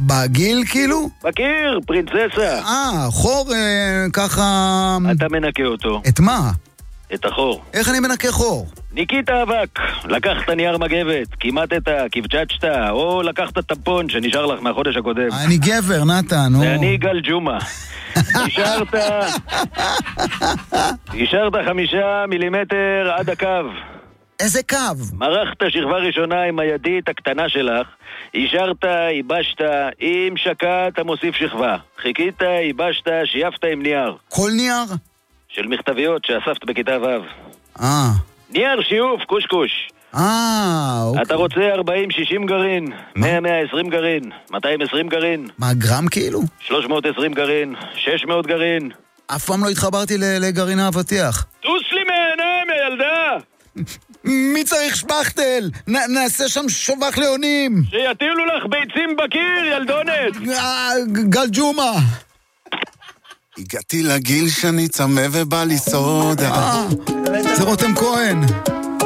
בגיל כאילו? בקיר, פרינצסה. חור ככה... אתה מנקה אותו. את מה? את החור. איך אני מנקה חור? ניקית אבק, לקחת נייר מגבת, כימטת, כבצ'צ'ת, או לקחת טמפון שנשאר לך מהחודש הקודם. אני גבר, נתן, ואני גל ג'ומה. השארת 5 מילימטר עד הקו. איזה קו? מרחת שכבה ראשונה עם הידית הקטנה שלך, השארת, ייבשת, אם שקע אתה מוסיף שכבה. חיכית, ייבשת, שייפת עם נייר. כל נייר? של מכתביות שאספת בכיתה ו'. נייר שיוף, קושקוש. אוקיי. אתה רוצה 40-60 גרעין, 100-120 גרעין, 220 גרעין. מה, גרם כאילו? 320 גרעין, 600 גרעין. אף פעם לא התחברתי לגרעין האבטיח. טוס לי מעיניים, ילדה! מי צריך שפכטל? נעשה שם שובח ליונים. שיטילו לך ביצים בקיר, ילדונת! גל ג'ומה. הגעתי לגיל שאני צמא ובא לי סודה. זה רותם כהן.